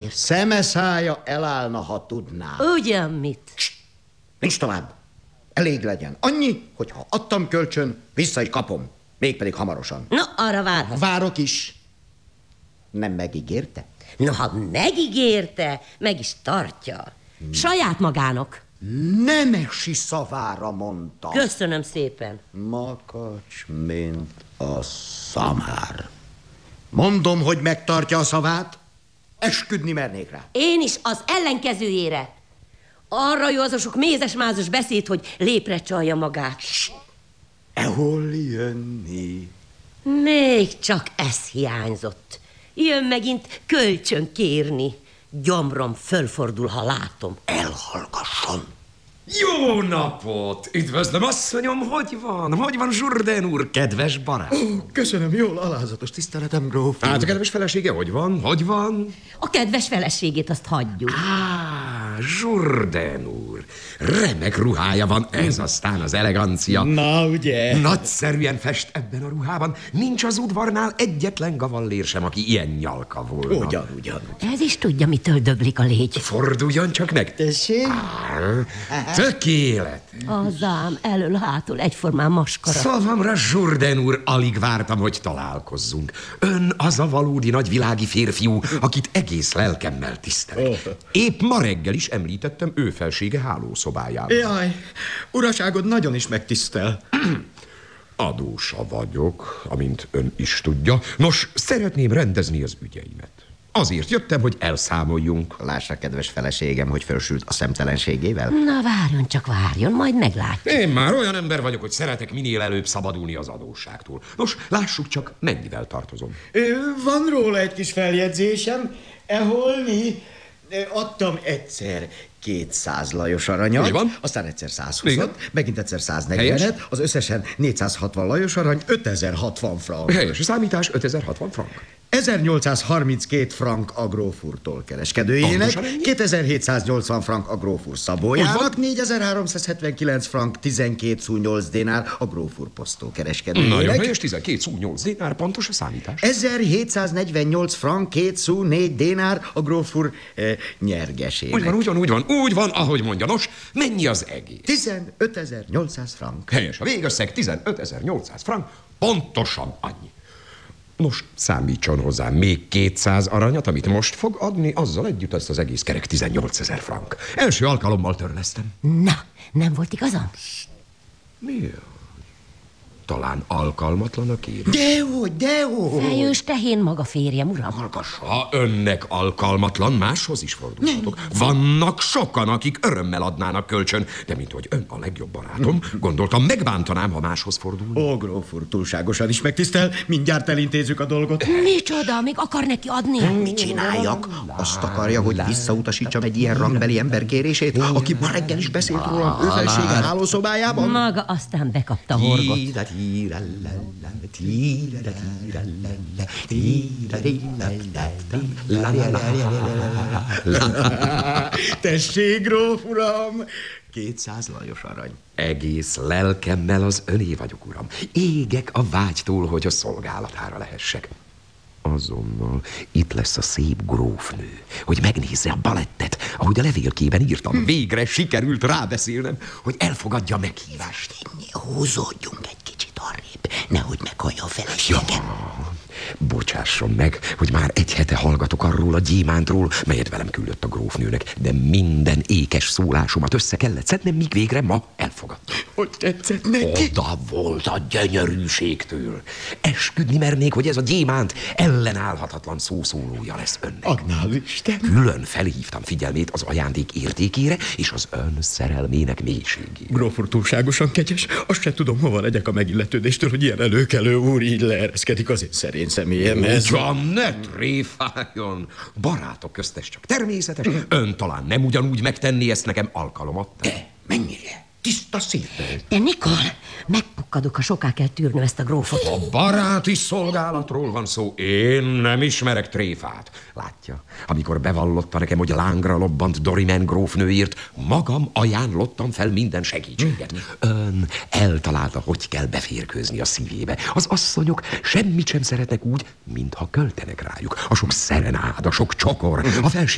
Szeme szája elállna, ha tudná. Ugyan mit? Nincs tovább. Elég legyen. Annyi, hogy ha adtam kölcsön, vissza is kapom. Mégpedig hamarosan. No, arra várhat. Várok is. Nem megígérte? No, ha megígérte, meg is tartja. Saját magának. Nemesi szavára mondta. Köszönöm szépen. Makacs, mint a szamár. Mondom, hogy megtartja a szavát. Esküdni mernék rá. Én is az ellenkezőjére. Arra jó az a sok mézes-mázos beszéd, hogy lépre csalja magát. Hol jönni? Még csak ez hiányzott. Jön megint kölcsön kérni. Gyomrom fölfordul, ha látom. Elhallgasson. Jó napot! Üdvözlöm, asszonyom, hogy van? Hogy van Jourdain úr, kedves barát? Köszönöm, jól, alázatos tiszteletem, gróf. Hát a kedves felesége hogy van? Hogy van? A kedves feleségét azt hagyjuk. Jourdain úr, remek ruhája van, ez aztán az elegancia. Na, ugye? Nagyszerűen fest ebben a ruhában. Nincs az udvarnál egyetlen gavallér sem, aki ilyen nyalka volna. Ugyan. Ez is tudja, mitől döglik a légy. Forduljon csak meg. Tessék? Tökélet. Az ám elől-hátul egyformán maskara. Szavamra, Jourdain úr, alig vártam, hogy találkozzunk. Ön az a valódi nagyvilági férfiú, akit egész lelkemmel tisztelek. Épp ma reggel is említettem ő felsége hálószobájában. Jaj, uraságod nagyon is megtisztel. Adósa vagyok, amint ön is tudja. Nos, szeretném rendezni az ügyeimet. Azért jöttem, hogy elszámoljunk. Lássa, kedves feleségem, hogy fölsült a szemtelenségével. Na, várjon, majd meglátja. Én már olyan ember vagyok, hogy szeretek minél előbb szabadulni az adósságtól. Nos, lássuk csak, mennyivel tartozom. Van róla egy kis feljegyzésem. Holmi? Adtam egyszer 200 Lajos aranyat, így van. Aztán egyszer 120-at, Igen. megint egyszer 140-et, Helyes. az összesen 460 Lajos arany, 5060 frank. Helyes a számítás, 5060 frank. 1832 frank a gróf úrtól kereskedőjének, Pontosan ennyi? 2780 frank a gróf úr szabójának, 4379 frank 12 szú 8 dénár a gróf úr posztó Nagyon kereskedőjének. helyes, 12 szú 8 dénár, pontos a számítás. 1748 frank 2 szú 4 dénár a gróf úr nyergesének. Úgy van, ahogy mondja. Nos, mennyi az egész? 15.800 frank. Helyes a végösszeg, 15.800 frank, pontosan annyi. Nos, számítson hozzá még 200 aranyat, amit most fog adni, azzal együtt ezt az egész kerek 18.000 frank. Első alkalommal törlesztem. Na, nem volt igazam? Mi? Talán alkalmatlan a kérés. Dehogy. Fejős tehén maga férjem, uram. Ha önnek alkalmatlan, máshoz is fordulhatok. Vannak sokan, akik örömmel adnának kölcsön, de mint hogy ön a legjobb barátom, gondoltam, megbántanám, ha máshoz fordul. Ó, gróf úr, túlságosan is megtisztel, mindjárt elintézzük a dolgot. Micsoda, még akar neki adni? Mit csináljak? Azt akarja, hogy visszautasítsam egy ilyen rangbeli ember kérését, aki ma reggel is beszélt rólam ő felsége hálószobájában? Maga aztán bekapta horgot. Tessék, gróf uram! 200 Lajos arany. Egész lelkemmel az öné vagyok, uram. Égek a vágytól, hogy a szolgálatára lehessek. Azonnal itt lesz a szép grófnő, hogy megnézze a balettet, ahogy a levélkében írtam. Végre sikerült rábeszélnem, hogy elfogadja a meghívást. Húzódjunk egy kicsit arrébb, nehogy meghallja a feleségem. Bocsásson meg, hogy már egy hete hallgatok arról a gyémántról, melyet velem küldött a grófnőnek, de minden ékes szólásomat össze kellett szednem, míg végre ma elfogadta. Hogy tetszett neki? Oda volt a gyönyörűségtől. Esküdni mernék, hogy ez a gyémánt ellenállhatatlan szószólója lesz önnek. Adnál Isten! Külön felhívtam figyelmét az ajándék értékére és az ön szerelmének mélységére. Gróf úr túlságosan kegyes, azt sem tudom, hova legyek a megilletődéstől, hogy ilyen előkelő úr így leereszkedik az én szerény személyemhez. Ugyan ne tréfáljon! Barátok közt ez csak természetes. Ön talán nem ugyanúgy megtenni ezt nekem alkalomat. Mennyire? Tiszta szívvel. De Nikol, megpukkadok, ha soká kell tűrnöm ezt a grófot. A baráti szolgálatról van szó. Én nem ismerek tréfát. Látja, amikor bevallotta nekem, hogy lángra lobbant Dorimen grófnőért, magam ajánlottam fel minden segítséget. Ön eltalálta, hogy kell beférkőzni a szívébe. Az asszonyok semmit sem szeretnek úgy, mintha költenek rájuk. A sok szerenád, a sok csokor, a